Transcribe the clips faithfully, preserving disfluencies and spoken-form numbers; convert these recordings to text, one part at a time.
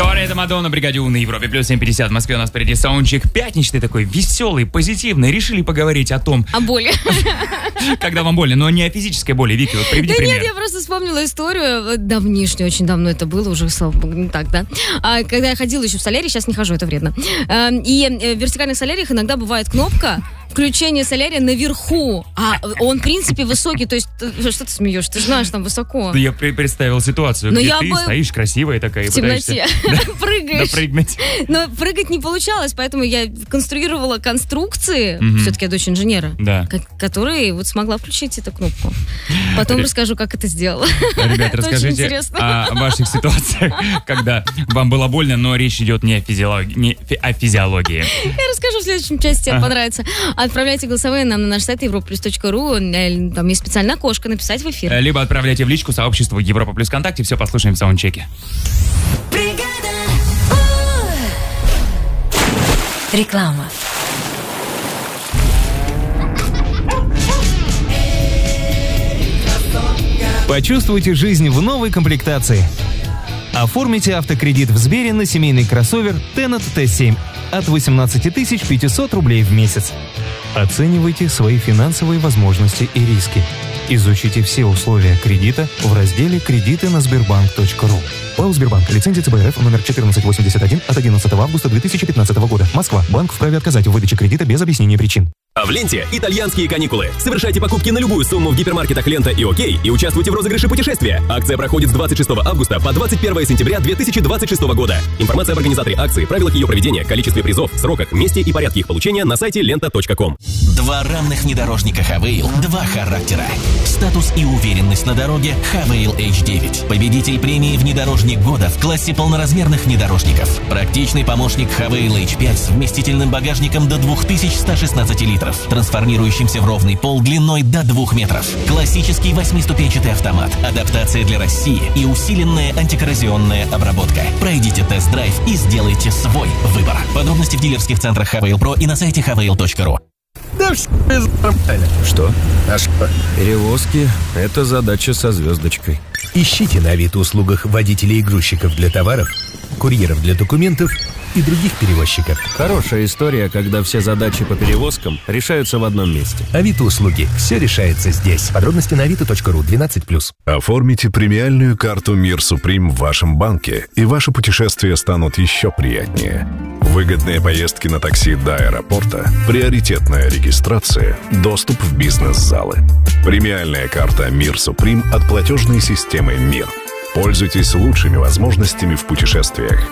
Sorry, это Мадонна, бригаде У на Европе. Плюс семь пятьдесят. В Москве у нас впереди саундчек пятничный такой, веселый, позитивный. Решили поговорить о том... О боли. Когда вам больно, но не о физической боли. Вики, вот приведи да пример. Нет, я просто вспомнила историю. Давнишнюю, очень давно это было, уже, слава богу, не так, да. А, когда я ходила еще в солярий, сейчас не хожу, это вредно. А, и в вертикальных соляриях иногда бывает кнопка включение солярия наверху, а он, в принципе, высокий, то есть, что ты смеешь, ты знаешь, там высоко. Я представил ситуацию, но где я ты бы... стоишь красивая такая и в темноте прыгаешь. Допрыгнуть. Но прыгать не получалось, поэтому я конструировала конструкции, mm-hmm. все-таки я дочь инженера, да. которые вот смогла включить эту кнопку. Потом Р... расскажу, как это сделала. Ребят, расскажите о ваших ситуациях, когда вам было больно, но речь идет не о физиологии. Не о физиологии. Я расскажу в следующем части, тебе понравится. Отправляйте голосовые нам на наш сайт европа плюс точка ру. Там есть специальная окошко написать в эфир. Либо отправляйте в личку сообществу Европа Плюс ВКонтакте. Все послушаем в саундчеке. Реклама. Почувствуйте жизнь в новой комплектации. Оформите автокредит в Сбере на семейный кроссовер Tennet Т семь от восемнадцать тысяч пятьсот рублей в месяц. Оценивайте свои финансовые возможности и риски. Изучите все условия кредита в разделе «Кредиты на сбербанк точка ру». ПАО «Сбербанк». Лицензия Ц Б Р Ф номер четырнадцать восемьдесят один от одиннадцатого августа две тысячи пятнадцатого года. Москва. Банк вправе отказать в выдаче кредита без объяснения причин. А в ленте итальянские каникулы. Совершайте покупки на любую сумму в гипермаркетах «Лента» и «Окей» и участвуйте в розыгрыше путешествия. Акция проходит с двадцать шестого августа по двадцать первого сентября две тысячи двадцать шестого года. Информация об организаторе акции, правилах ее проведения, количестве призов, сроках, месте и порядке их получения на сайте лента точка ком. Два равных внедорожника Хавейл, два характера. Статус и уверенность на дороге Хавейл эйч девять. Победитель премии «Внедорожник года» в классе полноразмерных внедорожников. Практичный помощник Хавейл эйч пять с вместительным багажником до две тысячи сто шестнадцать литров. Трансформирующийся в ровный пол длиной до двух метров. Классический восьмиступенчатый автомат. Адаптация для России и усиленная антикоррозионная обработка. Пройдите тест-драйв и сделайте свой выбор. Подробности в дилерских центрах Хавейл Про и на сайте хавейл точка ру. Да что? А что? Перевозки – это задача со звездочкой. Ищите на Авито-услугах водителей и грузчиков для товаров, курьеров для документов и других перевозчиков. Хорошая история, когда все задачи по перевозкам решаются в одном месте. Авито-услуги. Все решается здесь. Подробности на авито точка ру двенадцать плюс. Оформите премиальную карту Мир Суприм в вашем банке, и ваши путешествия станут еще приятнее. Выгодные поездки на такси до аэропорта, приоритетная регистрация, доступ в бизнес-залы. Премиальная карта Мир Суприм от платежной системы МИР. Пользуйтесь лучшими возможностями в путешествиях.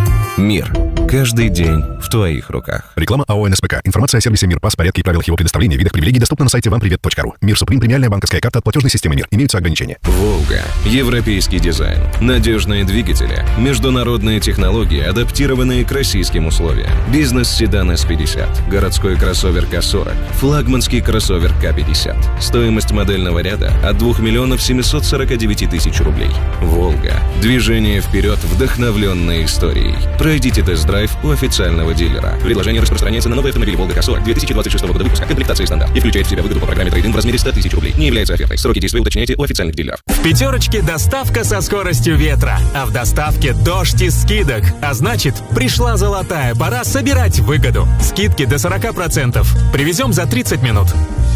Мир. Каждый день в твоих руках. Реклама АО эн эс пэ ка. Информация о сервисе МИР, ПАС, порядке и правилах его предоставления, видах привилегий доступна на сайте вам привет точка ру. Мир Суприм. Премиальная банковская карта от платежной системы МИР. Имеются ограничения. Волга. Европейский дизайн. Надежные двигатели. Международные технологии, адаптированные к российским условиям. Бизнес-седан эс пятьдесят. Городской кроссовер ка сорок. Флагманский кроссовер ка пятьдесят. Стоимость модельного ряда от двух миллионов семьсот сорок девять тысяч рублей. Волга. Движение вперед, вдохновленной историей. Пройдите тест-драйв у официального дилера. Предложение распространяется на новые автомобили Волга ка сорок две тысячи двадцать шестого года выпуска. Комплектация стандарт. И включает в себя выгоду по программе трейд-ин в размере сто тысяч рублей. Не является офертой. Сроки действия уточняйте у официальных дилеров. В пятерочке доставка со скоростью ветра. А в доставке дождь из скидок. А значит, пришла золотая пора собирать выгоду. Скидки до сорок процентов. Привезем за тридцать минут.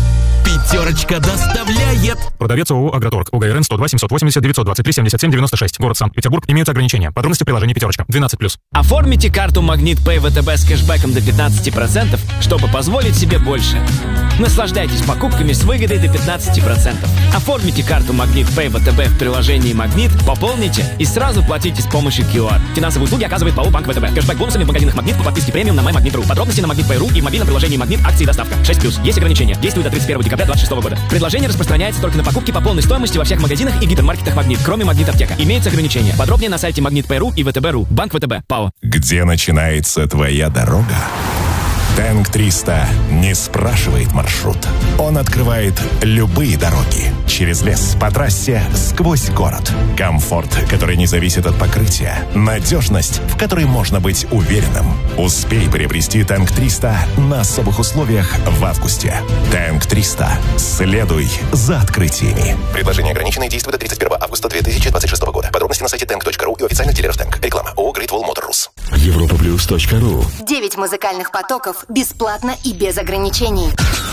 Пятерочка доставляет. Продавец ООО «Агроторг». УГРН сто два семьсот восемьдесят девятьсот двадцать три семьдесят семь девяносто шесть. Город Санкт-Петербург. Имеются ограничения. Подробности в приложении «Пятерочка». двенадцать плюс. Оформите карту Магнит Пэй ВТБ с кэшбэком до пятнадцати процентов, чтобы позволить себе больше. Наслаждайтесь покупками с выгодой до пятнадцати процентов. Оформите карту Магнит Пэй ВТБ в приложении Магнит, пополните и сразу платите с помощью ку ар. Финансовые услуги оказывает ПАО Банк ВТБ. Кэшбэк бонусами в магазинах Магнит по подписке премиум на MyMagnet точка ру. Подробности на магнит точка ру и в мобильном приложении Магнит. Акции и доставка. шесть плюс. Есть ограничения. Действует до тридцать первого декабря две тысячи двадцать шестого года. Предложение распространяется только на покупки по полной стоимости во всех магазинах и гипермаркетах Магнит, кроме Магнит Аптека. Имеются ограничения. Подробнее на сайте магнит точка ру и вэ тэ бэ точка ру. Банк ВТБ. ПАО. Где начинается твоя дорога? Тэнк триста не спрашивает маршрут. Он открывает любые дороги. Через лес, по трассе, сквозь город. Комфорт, который не зависит от покрытия. Надежность, в которой можно быть уверенным. Успей приобрести Тэнк триста на особых условиях в августе. Тэнк триста. Следуй за открытиями. Предложение ограниченное, действует до тридцать первого августа две тысячи двадцать шестого года. Подробности на сайте тэнк точка ру и официальных дилеров Тэнк. Реклама. ООО «Great Wall Motors». iTunes точка ру. Девять музыкальных потоков бесплатно и без ограничений.